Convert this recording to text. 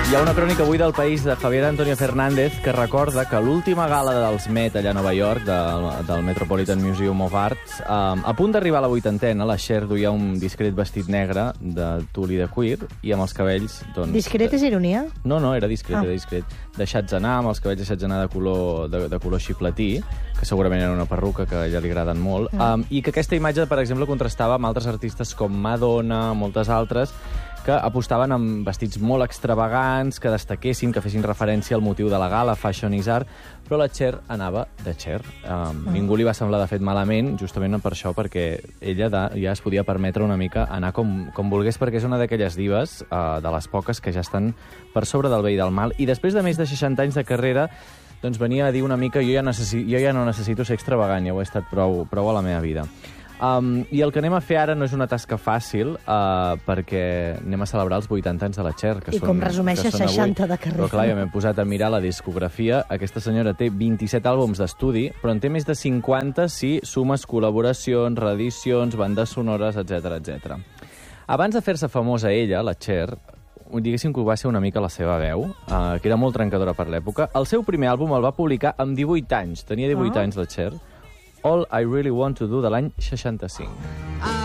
Hi ha una crònica avui del País de Javier Antonio Fernández que recorda que l'última gala dels Met allà a Nova York, del Metropolitan Museum of Arts, a punt d'arribar a la vuitantena, la Cher duia un discret vestit negre de tul i de cuir i amb els cabells... Doncs, Discret és ironia? No, era discret, era discret. Deixats anar, amb els cabells deixats anar de color xipletí, que segurament era una perruca que a ella li agraden molt, i que aquesta imatge, per exemple, contrastava amb altres artistes com Madonna, moltes altres, que apostaven amb vestits molt extravagants, que destaquessin, que fessin referència al motiu de la gala, Fashion is Art, però la Cher anava de Cher. Ningú li va semblar, de fet, malament, justament per això, perquè ella ja es podia permetre una mica anar com volgués, perquè és una d'aquelles divas, de les poques que ja estan per sobre del bé i del mal. I després de més de 60 anys de carrera, doncs venia a dir una mica jo ja no necessito ser extravagant, ja ho he estat prou a la meva vida. I el que anem a fer ara no és una tasca fàcil, perquè anem a celebrar els 80 anys de la Cher. I com resumeixes 60 de carrera. Però clar, ja m'he posat a mirar la discografia. Aquesta senyora té 27 àlbums d'estudi, però en té més de 50 si sumes col·laboracions, reedicions, bandes sonores, etc. Abans de fer-se famosa ella, la Cher, diguéssim que va ser una mica la seva veu, que era molt trencadora per l'època. El seu primer àlbum el va publicar amb 18 anys. Tenia 18 anys la Cher. All I Really Want to Do, de l'any 65.